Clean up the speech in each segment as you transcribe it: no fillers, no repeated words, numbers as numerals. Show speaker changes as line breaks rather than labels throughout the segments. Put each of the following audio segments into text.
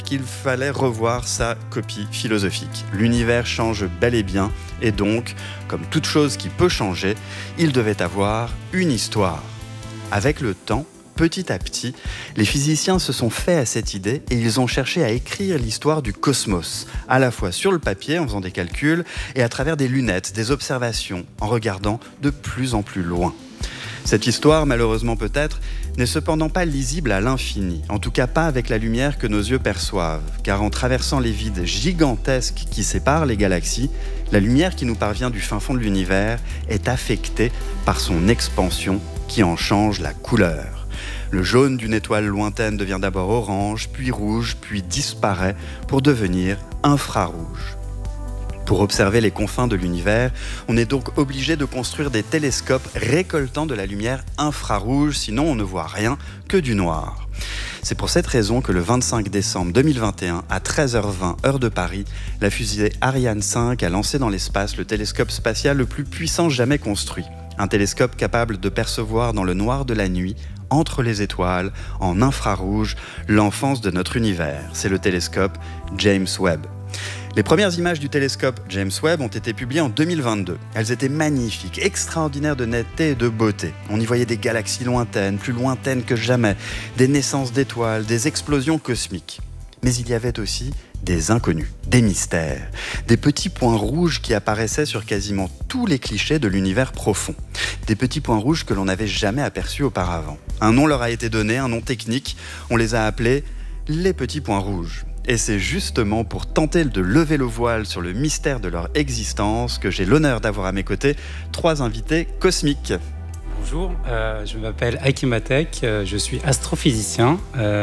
qu'il fallait revoir sa copie philosophique. L'univers change bel et bien, et donc, comme toute chose qui peut changer, il devait avoir une histoire. Avec le temps, petit à petit, les physiciens se sont faits à cette idée et ils ont cherché à écrire l'histoire du cosmos, à la fois sur le papier en faisant des calculs et à travers des lunettes, des observations, en regardant de plus en plus loin. Cette histoire, malheureusement peut-être, n'est cependant pas lisible à l'infini, en tout cas pas avec la lumière que nos yeux perçoivent, car en traversant les vides gigantesques qui séparent les galaxies, la lumière qui nous parvient du fin fond de l'univers est affectée par son expansion qui en change la couleur. Le jaune d'une étoile lointaine devient d'abord orange, puis rouge, puis disparaît pour devenir infrarouge. Pour observer les confins de l'univers, on est donc obligé de construire des télescopes récoltant de la lumière infrarouge, sinon on ne voit rien que du noir. C'est pour cette raison que le 25 décembre 2021, à 13h20 heure de Paris, la fusée Ariane 5 a lancé dans l'espace le télescope spatial le plus puissant jamais construit. Un télescope capable de percevoir dans le noir de la nuit, entre les étoiles, en infrarouge, l'enfance de notre univers. C'est le télescope James Webb. Les premières images du télescope James Webb ont été publiées en 2022. Elles étaient magnifiques, extraordinaires de netteté et de beauté. On y voyait des galaxies lointaines, plus lointaines que jamais, des naissances d'étoiles, des explosions cosmiques. Mais il y avait aussi des inconnus, des mystères, des petits points rouges qui apparaissaient sur quasiment tous les clichés de l'univers profond. Des petits points rouges que l'on n'avait jamais aperçus auparavant. Un nom leur a été donné, un nom technique, on les a appelés les petits points rouges. Et c'est justement pour tenter de lever le voile sur le mystère de leur existence que j'ai l'honneur d'avoir à mes côtés 3 invités cosmiques.
Bonjour, je m'appelle Hakim Atek, je suis astrophysicien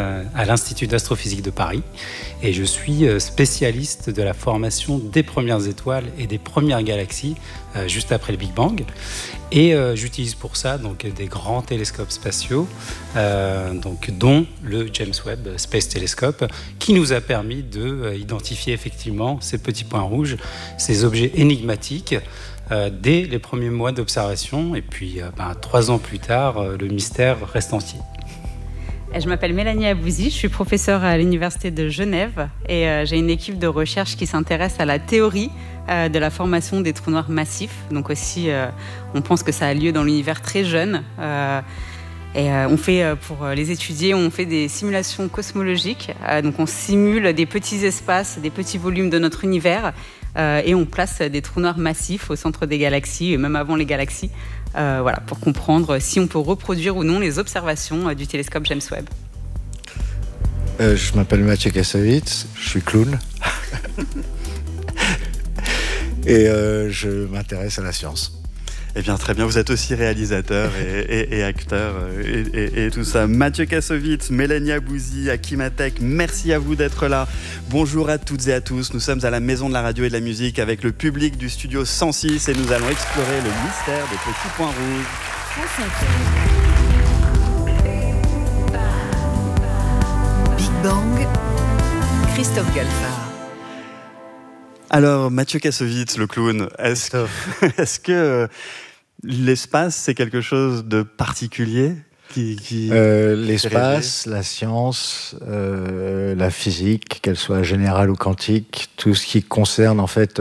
à l'Institut d'astrophysique de Paris et je suis spécialiste de la formation des premières étoiles et des premières galaxies juste après le Big Bang. Et j'utilise pour ça donc, des grands télescopes spatiaux, dont le James Webb Space Telescope, qui nous a permis d'identifier effectivement ces petits points rouges, ces objets énigmatiques, dès les premiers mois d'observation. Et puis, 3 ans plus tard, le mystère reste entier.
Je m'appelle Mélanie Abouzi, je suis professeure à l'Université de Genève et j'ai une équipe de recherche qui s'intéresse à la théorie de la formation des trous noirs massifs. Donc aussi, on pense que ça a lieu dans l'univers très jeune. Et on fait, pour les étudier, on fait des simulations cosmologiques. Donc on simule des petits espaces, des petits volumes de notre univers et on place des trous noirs massifs au centre des galaxies et même avant les galaxies. Pour comprendre si on peut reproduire ou non les observations du télescope James Webb.
Je m'appelle Mathieu Kassovitz, je suis clown. Et je m'intéresse à la science.
Eh bien, très bien. Vous êtes aussi réalisateur et acteur et tout ça. Mathieu Kassovitz, Mélanie Abouzi, Hakim Atek, merci à vous d'être là. Bonjour à toutes et à tous. Nous sommes à la Maison de la Radio et de la Musique avec le public du studio 106 et nous allons explorer le mystère des petits points rouges.
Big Bang, Christophe Galfard.
Alors, Mathieu Kassovitz, le clown, est-ce que l'espace, c'est quelque chose de particulier
l'espace, la science, la physique, qu'elle soit générale ou quantique, tout ce qui concerne en fait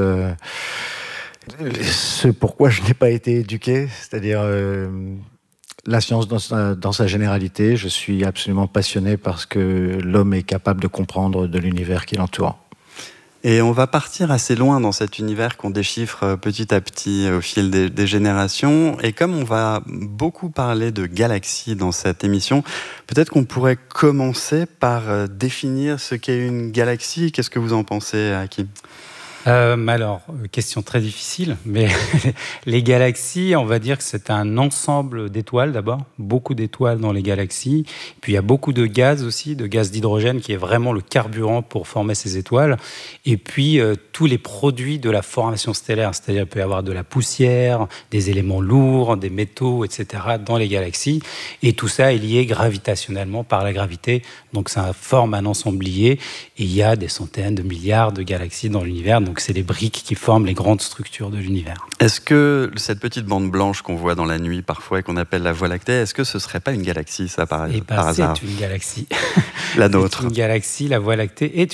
ce pourquoi je n'ai pas été éduqué, c'est-à-dire la science dans sa généralité. Je suis absolument passionné parce que l'homme est capable de comprendre de l'univers qui l'entoure.
Et on va partir assez loin dans cet univers qu'on déchiffre petit à petit au fil des générations. Et comme on va beaucoup parler de galaxies dans cette émission, peut-être qu'on pourrait commencer par définir ce qu'est une galaxie. Qu'est-ce que vous en pensez, Hakim ?
Alors, question très difficile, mais les galaxies, on va dire que c'est un ensemble d'étoiles d'abord, beaucoup d'étoiles dans les galaxies, puis il y a beaucoup de gaz aussi, de gaz d'hydrogène qui est vraiment le carburant pour former ces étoiles, et puis tous les produits de la formation stellaire, c'est-à-dire il peut y avoir de la poussière, des éléments lourds, des métaux, etc. dans les galaxies, et tout ça est lié gravitationnellement par la gravité, donc ça forme un ensemblier, et il y a des centaines de milliards de galaxies dans l'univers, donc c'est les briques qui forment les grandes structures de l'univers.
Est-ce que cette petite bande blanche qu'on voit dans la nuit parfois et qu'on appelle la Voie lactée, est-ce que ce ne serait pas une galaxie, ça, par hasard ?
C'est une galaxie.
La nôtre.
C'est une galaxie, la Voie lactée est